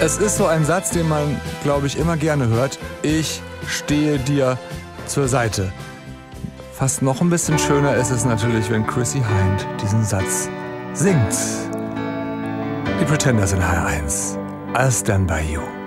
Es ist so ein Satz, den man, glaube ich, immer gerne hört. Ich stehe dir zur Seite. Fast noch ein bisschen schöner ist es natürlich, wenn Chrissie Hynde diesen Satz singt. Die Pretenders in HR1. I'll stand by you.